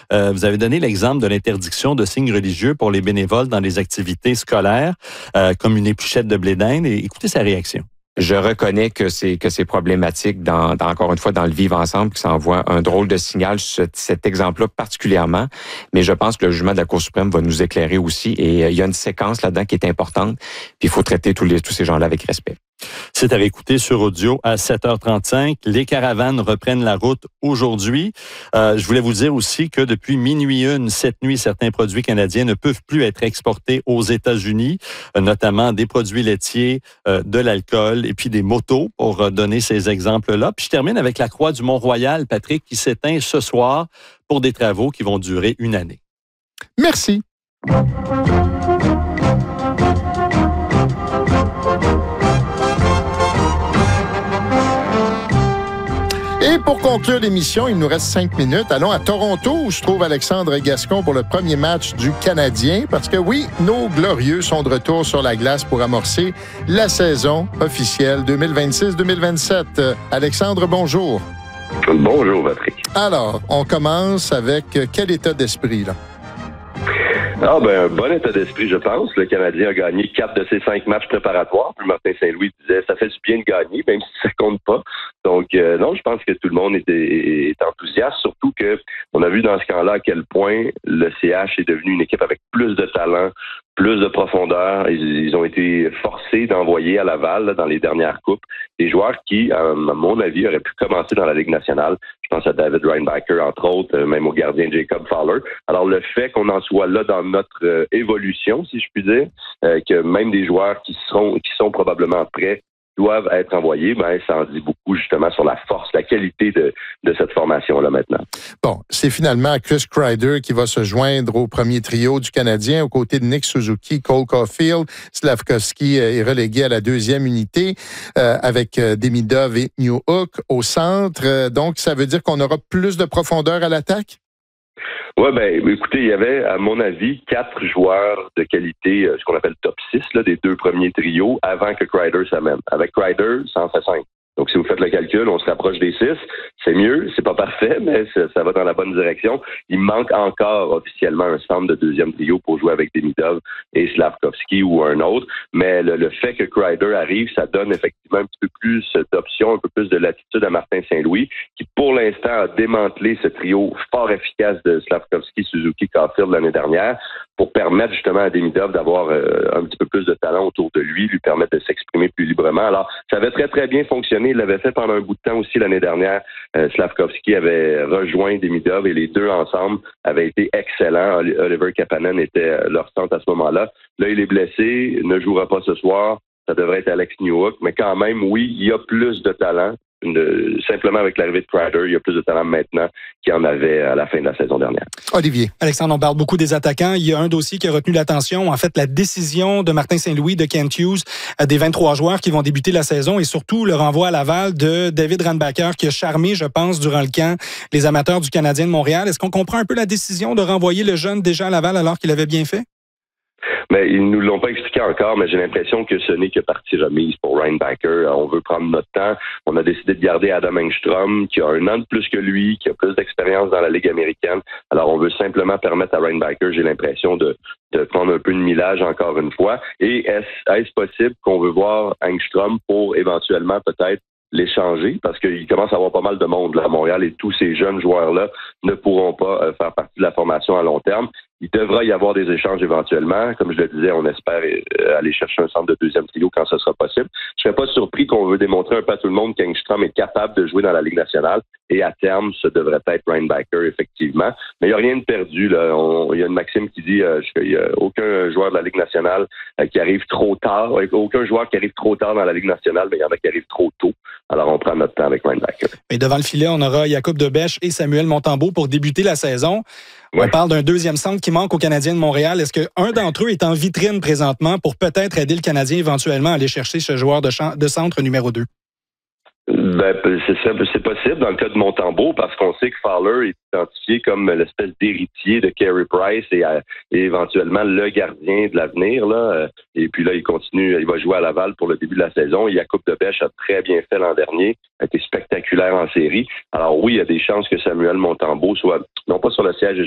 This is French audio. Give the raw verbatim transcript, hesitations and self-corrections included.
Euh, vous avez donné l'exemple de l'interdiction de signes religieux pour les bénévoles dans les activités scolaires, euh, comme une épluchette de blé d'Inde. Et écoutez sa réaction. Je reconnais que c'est que c'est problématique, dans, dans, encore une fois, dans le vivre ensemble, que ça envoie un drôle de signal, ce, cet exemple-là particulièrement. Mais je pense que le jugement de la Cour suprême va nous éclairer aussi. Et euh, il y a une séquence là-dedans qui est importante. Puis il faut traiter tous, les, tous ces gens-là avec respect. C'est à réécouter sur audio à sept heures trente-cinq. Les caravanes reprennent la route aujourd'hui. Euh, je voulais vous dire aussi que depuis minuit une, cette nuit, certains produits canadiens ne peuvent plus être exportés aux États-Unis, euh, notamment des produits laitiers, euh, de l'alcool et puis des motos, pour euh, donner ces exemples-là. Puis je termine avec la Croix du Mont-Royal, Patrick, qui s'éteint ce soir pour des travaux qui vont durer une année. Merci. Et pour conclure l'émission, il nous reste cinq minutes. Allons à Toronto où se trouve Alexandre Gascon pour le premier match du Canadien. Parce que oui, nos glorieux sont de retour sur la glace pour amorcer la saison officielle deux mille vingt-six deux mille vingt-sept. Alexandre, bonjour. Bonjour, Patrick. Alors, on commence avec quel état d'esprit, là? Ah ben un bon état d'esprit, je pense. Le Canadien a gagné quatre de ses cinq matchs préparatoires. Puis Martin Saint-Louis disait ça fait du bien de gagner, même si ça compte pas. Donc euh, non, je pense que tout le monde est, est, est enthousiaste, surtout que on a vu dans ce camp-là à quel point le C H est devenu une équipe avec plus de talent, plus de profondeur. Ils, ils ont été forcés d'envoyer à Laval là, dans les dernières coupes des joueurs qui, à, à mon avis, auraient pu commencer dans la Ligue nationale. Je pense à David Reinbacher, entre autres, euh, même au gardien Jacob Fowler. Alors, le fait qu'on en soit là dans notre euh, évolution, si je puis dire, euh, que même des joueurs qui seront, qui sont probablement prêts doivent être envoyés, ben, ça en dit beaucoup justement sur la force, la qualité de, de cette formation-là maintenant. Bon, c'est finalement Chris Kreider qui va se joindre au premier trio du Canadien aux côtés de Nick Suzuki, Cole Caulfield. Slavkovski est relégué à la deuxième unité euh, avec euh, Demidov et Newhook au centre. Euh, donc, ça veut dire qu'on aura plus de profondeur à l'attaque? Oui, ben, écoutez, il y avait, à mon avis, quatre joueurs de qualité, ce qu'on appelle top six, là, des deux premiers trios, avant que Kreider s'amène. Avec Kreider, ça en fait cinq. Donc, si vous faites le calcul, on se rapproche des six. C'est mieux, c'est pas parfait, mais ça, ça va dans la bonne direction. Il manque encore officiellement un centre de deuxième trio pour jouer avec Demidov et Slavkovski ou un autre. Mais le, le fait que Kreider arrive, ça donne effectivement un petit peu plus d'options, un peu plus de latitude à Martin Saint-Louis, qui pour l'instant a démantelé ce trio fort efficace de Slavkovski, Suzuki, Caulfield l'année dernière, pour permettre justement à Demidov d'avoir euh, un petit peu plus de talent autour de lui, lui permettre de s'exprimer plus librement. Alors, ça avait très, très bien fonctionné. Il l'avait fait pendant un bout de temps aussi l'année dernière. Euh, Slavkovski avait rejoint Demidov et les deux ensemble avaient été excellents. Oliver Kapanen était leur centre à ce moment-là. Là, il est blessé, ne jouera pas ce soir. Ça devrait être Alex Newhook, mais quand même, oui, il y a plus de talent. De, simplement avec l'arrivée de Kreider, il y a plus de talent maintenant qu'il y en avait à la fin de la saison dernière. Olivier. Alexandre, on parle beaucoup des attaquants. Il y a un dossier qui a retenu l'attention. En fait, la décision de Martin Saint-Louis, de Kent Hughes, des vingt-trois joueurs qui vont débuter la saison et surtout le renvoi à Laval de David Reinbacher qui a charmé, je pense, durant le camp, les amateurs du Canadien de Montréal. Est-ce qu'on comprend un peu la décision de renvoyer le jeune déjà à Laval alors qu'il avait bien fait? Mais ils nous l'ont pas expliqué encore, mais j'ai l'impression que ce n'est que partie remise pour Reinbacher. On veut prendre notre temps. On a décidé de garder Adam Engstrom, qui a un an de plus que lui, qui a plus d'expérience dans la Ligue américaine. Alors, on veut simplement permettre à Reinbacher, j'ai l'impression, de, de prendre un peu de millage encore une fois. Et est-ce, est-ce possible qu'on veut voir Engstrom pour éventuellement peut-être l'échanger, parce qu'il commence à avoir pas mal de monde là, à Montréal et tous ces jeunes joueurs-là ne pourront pas euh, faire partie de la formation à long terme. Il devra y avoir des échanges éventuellement. Comme je le disais, on espère euh, aller chercher un centre de deuxième trio quand ce sera possible. Je serais pas surpris qu'on veut démontrer un peu à tout le monde qu'Engstrom est capable de jouer dans la Ligue nationale et à terme, ce devrait être Reinbacher, effectivement. Mais il n'y a rien de perdu. Là. On, il y a une maxime qui dit euh, qu'il n'y a aucun joueur de la Ligue nationale euh, qui arrive trop tard, aucun joueur qui arrive trop tard dans la Ligue nationale, mais il y en a qui arrivent trop tôt. Alors, on prend notre temps avec Reinbacher. Et devant le filet, on aura Jacob Debèche et Samuel Montembeault pour débuter la saison. Ouais. On parle d'un deuxième centre qui manque au Canadien de Montréal. Est-ce qu'un d'entre eux est en vitrine présentement pour peut-être aider le Canadien éventuellement à aller chercher ce joueur de, champ, de centre numéro deux? Ben, c'est, c'est possible dans le cas de Montembeault parce qu'on sait que Fowler est identifié comme l'espèce d'héritier de Carey Price et, et éventuellement le gardien de l'avenir. Là. Et puis là, il continue, il va jouer à Laval pour le début de la saison. Jacob Debèche a très bien fait l'an dernier, a été spectaculaire en série. Alors oui, il y a des chances que Samuel Montembeault soit non pas sur le siège